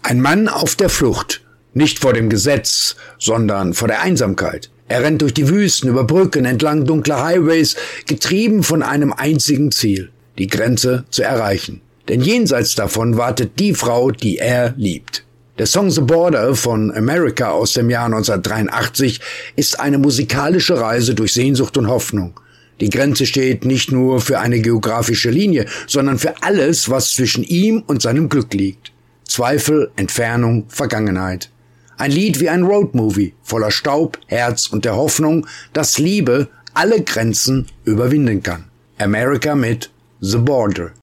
Ein Mann auf der Flucht, nicht vor dem Gesetz, sondern vor der Einsamkeit. Er rennt durch die Wüsten, über Brücken, entlang dunkler Highways, getrieben von einem einzigen Ziel, die Grenze zu erreichen. Denn jenseits davon wartet die Frau, die er liebt. Der Song The Border von America aus dem Jahr 1983 ist eine musikalische Reise durch Sehnsucht und Hoffnung. Die Grenze steht nicht nur für eine geografische Linie, sondern für alles, was zwischen ihm und seinem Glück liegt. Zweifel, Entfernung, Vergangenheit. Ein Lied wie ein Roadmovie, voller Staub, Herz und der Hoffnung, dass Liebe alle Grenzen überwinden kann. America mit The Border.